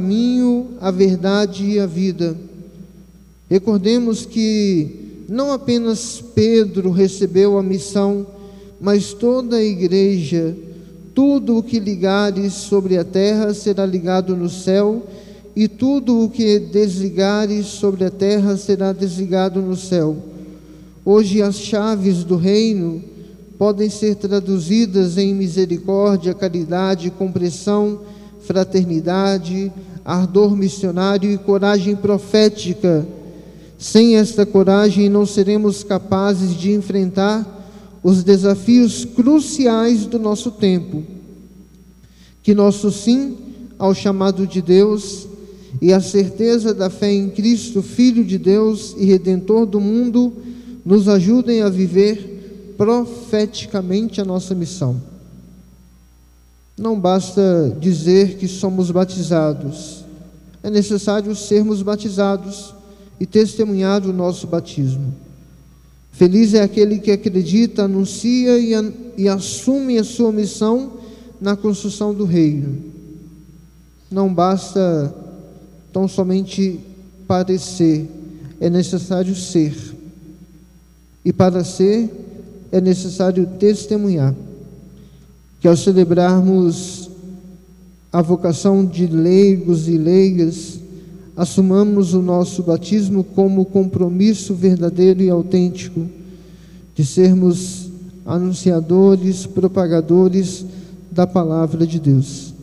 caminho, a verdade e a vida. Recordemos que não apenas Pedro recebeu a missão, mas toda a igreja. Tudo o que ligares sobre a terra será ligado no céu, e tudo o que desligares sobre a terra será desligado no céu. Hoje as chaves do reino podem ser traduzidas em misericórdia, caridade, compreensão, fraternidade, ardor missionário e coragem profética. Sem esta coragem não seremos capazes de enfrentar os desafios cruciais do nosso tempo. Que nosso sim ao chamado de Deus e a certeza da fé em Cristo, Filho de Deus e Redentor do mundo, nos ajudem a viver profeticamente a nossa missão. Não basta dizer que somos batizados, é necessário sermos batizados e testemunhar o nosso batismo. Feliz é aquele que acredita, anuncia e assume a sua missão na construção do reino. Não basta tão somente parecer, é necessário ser. E para ser, é necessário testemunhar. Que ao celebrarmos a vocação de leigos e leigas, assumamos o nosso batismo como compromisso verdadeiro e autêntico de sermos anunciadores, propagadores da palavra de Deus.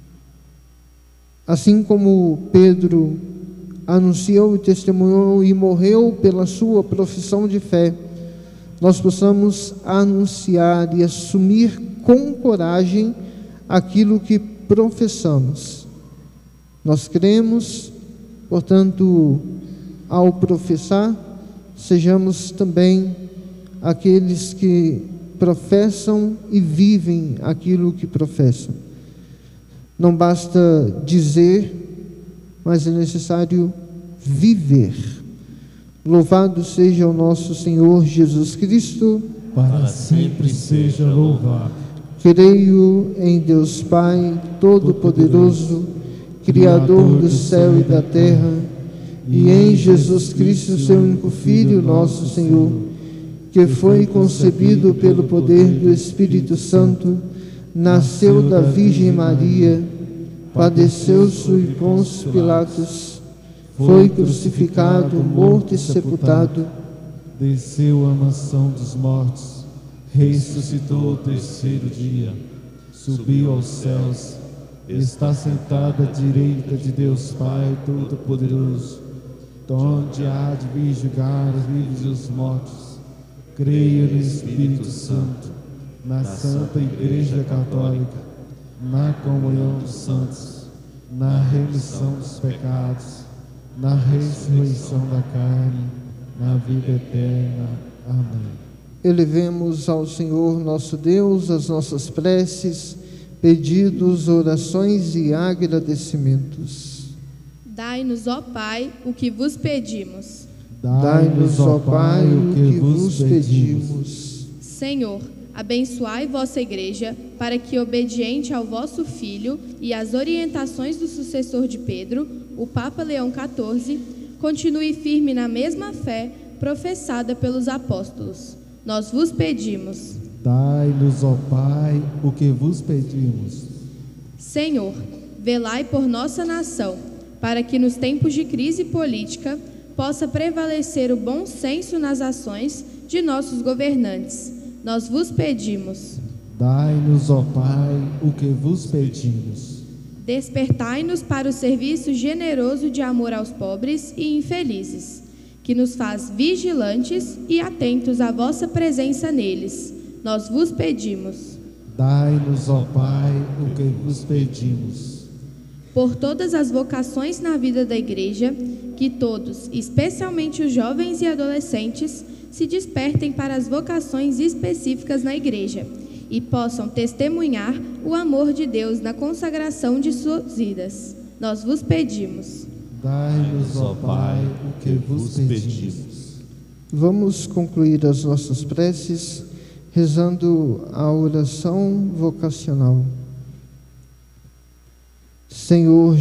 Assim como Pedro anunciou e testemunhou e morreu pela sua profissão de fé, nós possamos anunciar e assumir com coragem aquilo que professamos. Nós cremos, portanto, ao professar, sejamos também aqueles que professam e vivem aquilo que professam. Não basta dizer, mas é necessário viver. Louvado seja o nosso Senhor Jesus Cristo, para sempre seja louvado. Creio em Deus Pai Todo-Poderoso, Criador do céu e da terra, e em Jesus Cristo, seu único Filho, nosso Senhor, que foi concebido pelo poder do Espírito Santo, nasceu da Virgem Maria, padeceu sob Pôncio Pilatos, foi crucificado, morto e sepultado, desceu à mansão dos mortos, ressuscitou ao terceiro dia, subiu aos céus, está sentado à direita de Deus Pai Todo-Poderoso, donde há de vir julgar os vivos e os mortos. Creio no Espírito Santo, na Santa Igreja Católica, na comunhão dos santos, na remissão dos pecados, na ressurreição da carne, na vida eterna. Amém. Elevemos ao Senhor nosso Deus as nossas preces, pedidos, orações e agradecimentos. Dai-nos, ó Pai, o que vos pedimos. Dai-nos, ó Pai, o que vos pedimos. Senhor, abençoai vossa Igreja, para que, obediente ao vosso Filho e às orientações do sucessor de Pedro, o Papa Leão XIV, continue firme na mesma fé professada pelos apóstolos. Nós vos pedimos. Dai-nos, ó Pai, o que vos pedimos. Senhor, velai por nossa nação, para que nos tempos de crise política possa prevalecer o bom senso nas ações de nossos governantes. Nós vos pedimos. Dai-nos, ó Pai, o que vos pedimos. Despertai-nos para o serviço generoso de amor aos pobres e infelizes, que nos faz vigilantes e atentos à vossa presença neles. Nós vos pedimos. Dai-nos, ó Pai, o que vos pedimos. Por todas as vocações na vida da Igreja, que todos, especialmente os jovens e adolescentes, se despertem para as vocações específicas na Igreja e possam testemunhar o amor de Deus na consagração de suas vidas. Nós vos pedimos. Dai-nos, ó Pai, o que vos pedimos. Vamos concluir as nossas preces rezando a oração vocacional. Senhor